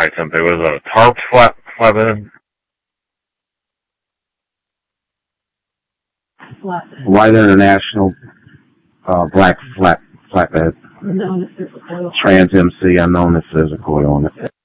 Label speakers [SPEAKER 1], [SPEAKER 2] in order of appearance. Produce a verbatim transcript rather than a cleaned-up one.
[SPEAKER 1] try something. It was a tarp flat flatbed.
[SPEAKER 2] Flatbed.
[SPEAKER 3] White International, uh, black flat flatbed.
[SPEAKER 2] Unknown if there's a coil.
[SPEAKER 3] Trans M C, unknown if there's a coil on it.